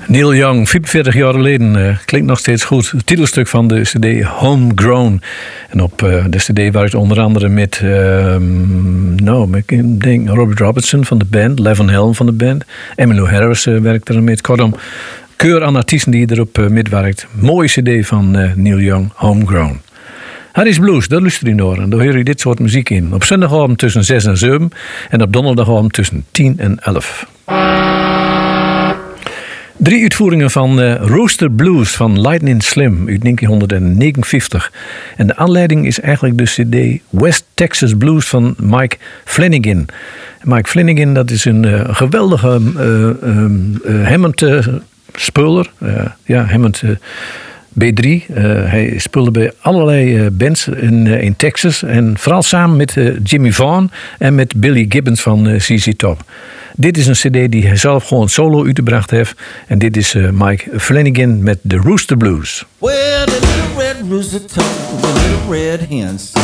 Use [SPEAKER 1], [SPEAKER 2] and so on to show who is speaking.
[SPEAKER 1] Neil Young, 44 jaar geleden, klinkt nog steeds goed. Het titelstuk van de cd Homegrown. En op de cd werkt onder andere met ik denk Robert Robertson van de band, Levin Helm van de band, Emmylou Harris werkt er mee. Kortom, keur aan artiesten die erop metwerkt. Mooie cd van Neil Young, Homegrown. Harry's Blues, daar luister je naar en daar hoor je dit soort muziek in. Op zondagavond tussen 6 en 7 en op donderdagavond tussen 10 en 11. 3 uitvoeringen van Rooster Blues van Lightning Slim uit 1959. En de aanleiding is eigenlijk de cd West Texas Blues van Mike Flanagan. Mike Flanagan, dat is een geweldige Hammond-speler. Hammond B3. Hij speelde bij allerlei bands in Texas. En vooral samen met Jimmy Vaughan en met Billy Gibbons van ZZ Top. Dit is een cd die hij zelf gewoon solo uitgebracht heeft. En dit is Mike Flanagan met The Rooster Blues.
[SPEAKER 2] Well, the little red rooster told the little red hen,